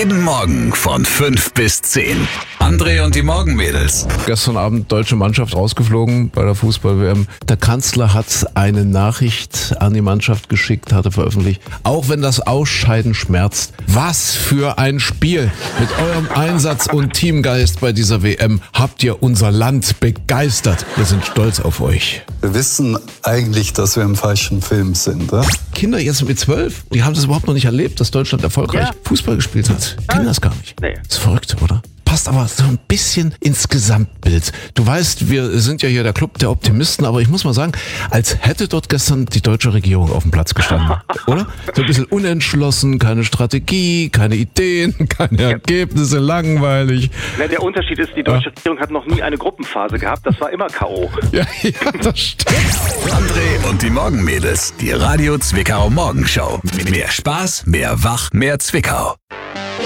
Jeden Morgen von 5 bis 10. André und die Morgenmädels. Gestern Abend deutsche Mannschaft rausgeflogen bei der Fußball-WM. Der Kanzler hat eine Nachricht an die Mannschaft geschickt, hatte veröffentlicht. Auch wenn das Ausscheiden schmerzt. Was für ein Spiel! Mit eurem Einsatz und Teamgeist bei dieser WM habt ihr unser Land begeistert. Wir sind stolz auf euch. Wir wissen eigentlich, dass wir im falschen Film sind, oder? Kinder jetzt mit 12, die haben das überhaupt noch nicht erlebt, dass Deutschland erfolgreich Fußball gespielt hat. Kennen das gar nicht. Nee. Ist verrückt, oder? Passt aber so ein bisschen ins Gesamtbild. Du weißt, wir sind ja hier der Club der Optimisten, aber ich muss mal sagen, als hätte dort gestern die deutsche Regierung auf dem Platz gestanden, oder? So ein bisschen unentschlossen, keine Strategie, keine Ideen, keine Ergebnisse, langweilig. Na, der Unterschied ist, die deutsche Regierung hat noch nie eine Gruppenphase gehabt, das war immer K.O. Ja, das stimmt. André und die Morgenmädels. Die Radio Zwickau Morgenshow. Mehr Spaß, mehr Wach, mehr Zwickau.